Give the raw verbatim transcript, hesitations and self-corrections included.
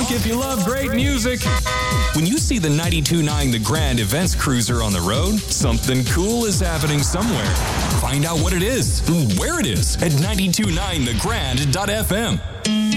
talk if you love great music. When you see the ninety-two point nine The Grand Events Cruiser on the road, something cool is happening somewhere. Find out what it is and where it is at nine two nine the grand dot f m.